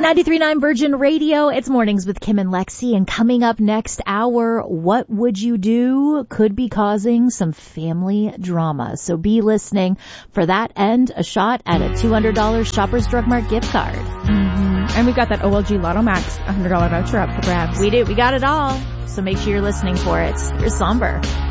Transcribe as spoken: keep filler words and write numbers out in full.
ninety-three point nine Virgin Radio. It's Mornings with Kim and Lexi. And coming up next hour, what would you do could be causing some family drama. So be listening for that and a shot at a two hundred dollars Shoppers Drug Mart gift card. Mm-hmm. And we've got that O L G Lotto Max one hundred dollars voucher up for grabs. We do. We got it all. So make sure you're listening for it. Here's Somber.